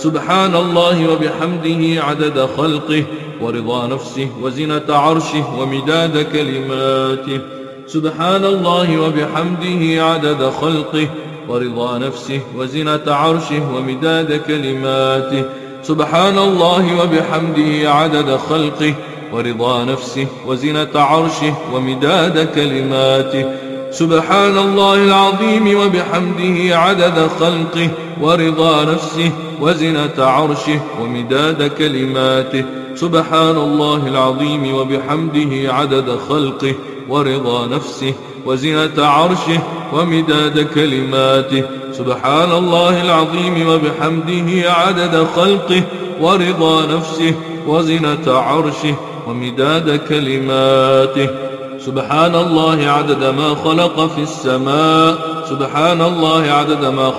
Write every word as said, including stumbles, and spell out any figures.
سبحان الله وبحمده عدد خلقه ورضا نفسه وزنة عرشه ومداد كلماته سبحان الله وبحمده عدد خلقه ورضا نفسه وزنة عرشه ومداد كلماته سبحان الله وبحمده عدد خلقه ورضا نفسه وزنة عرشه ومداد كلماته سبحان الله العظيم وبحمده عدد خلقه ورضا نفسه وزنة عرشه ومداد كلماته سبحان الله العظيم وبحمده عدد خلقه ورضا نفسه وزنة عرشه ومداد كلماته سبحان الله العظيم وبحمده عدد خلقه ورضا نفسه وزنة عرشه ومداد كلماته سبحان الله عدد ما خلق في السماء سبحان الله عدد ما